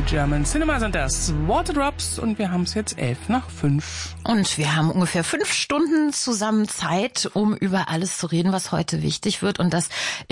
German Cinema sind das Waterdrops und wir haben es jetzt 5:11. Und wir haben ungefähr 5 Stunden zusammen Zeit, um über alles zu reden, was heute wichtig wird. Und das